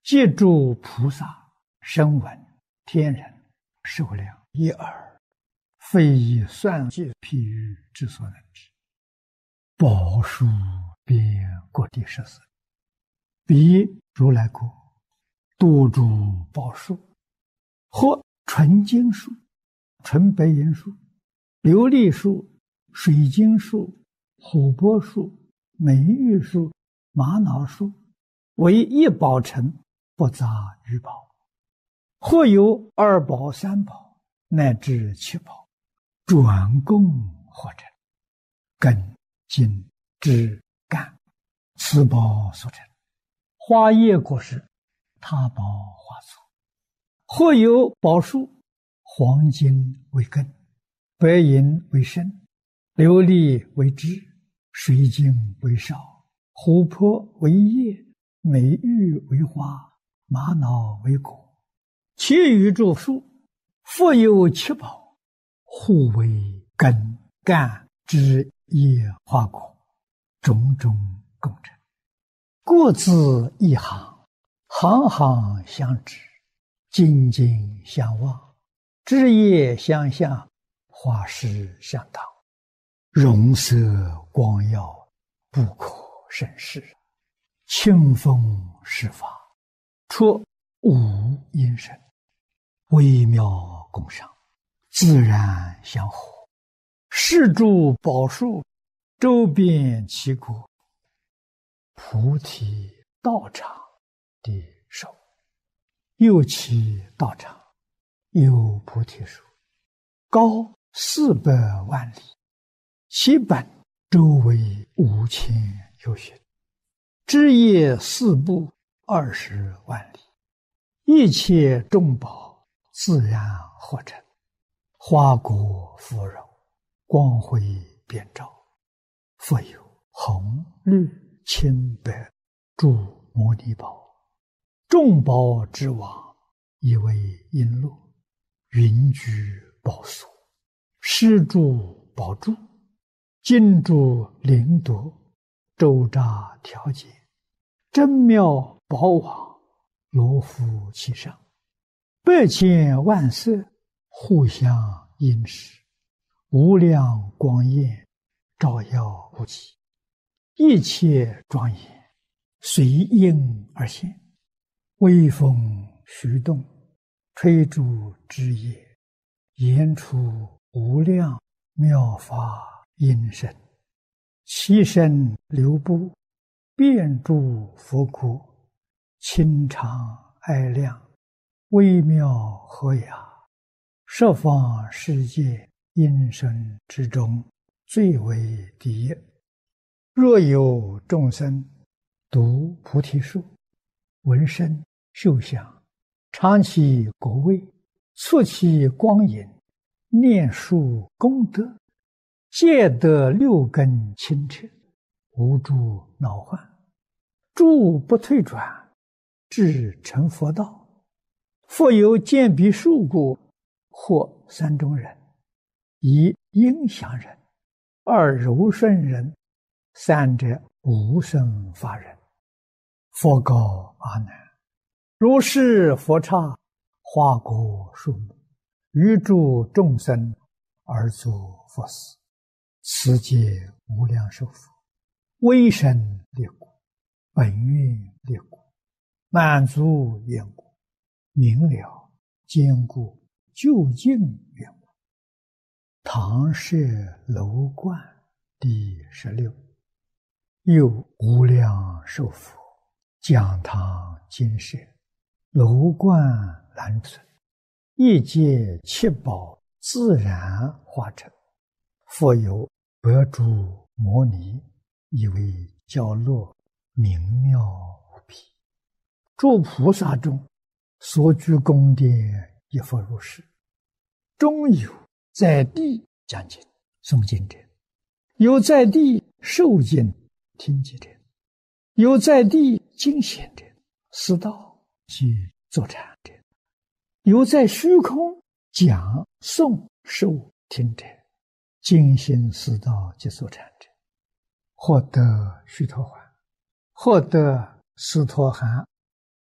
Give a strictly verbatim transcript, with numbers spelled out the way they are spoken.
借诸菩萨声闻天人寿量一耳，非以算计譬喻之所能知。宝树遍各地十四，彼如来国多诸宝树，或纯金树、纯白银树、琉璃树、水晶树、琥珀树、美玉树、玛瑙树，为一宝城，不杂于宝。或有二宝、三宝，乃至七宝，转供或成，根、茎、枝、干，此宝所成。花叶果实，他宝花簇。或有宝树，黄金为根，白银为身，琉璃为枝，水晶为少，琥珀为叶，美玉为花，玛瑙为果。其余诸树，复有七宝，互为根、干、枝、叶、花、果，种种共成，各自一行，行行相知，茎茎相望，枝叶相向，花实相当，容色光耀，不可胜视。清风施法，出无因声，微妙共赏，自然相合。是诸宝树，周遍其国，菩提道场的手。又其道场有菩提树，高四百万里，其本周围五千由旬，枝叶四部二十万里，一切众宝自然合成，花果芙蓉，光辉遍照。复有红、绿、青、白诸摩尼宝，众宝之王，以为璎珞，云居宝所，施诸宝柱，金珠灵夺，周匝调节，真妙宝网，罗敷其上，百千万色，互相映饰，无量光焰，照耀无极，一切庄严，随应而现，微风徐动，吹诸枝叶，言出无量妙法音声，其身流布，遍诸佛国，清常爱亮，微妙和雅，十方世界音声之中，最为第一。若有众生读菩提树，闻声嗅香，尝其果味，触其光影，念树功德，皆得六根清澈，无诸恼患，诸不退转，至成佛道。复有见彼树果，或三种人：一应祥人，二柔顺人，三者无生法人。佛告阿难：如是佛刹，花果树木，于诸众生而作佛事，此皆无量寿佛，威神力果，本愿力果，满足愿果，明了坚固究竟愿果。唐舍楼观第十六。又无量寿佛，讲堂金舍，楼观栏存，一界七宝自然化成。复有百诸摩尼，以为教落，明妙无比。诸菩萨中，所居宫殿亦复如是。中有在地讲经诵经者，有在地受经听经者，有在地经显者，思道及坐禅者，有在虚空讲诵受听者，精心思道及坐禅者，获得须陀洹，获得斯陀含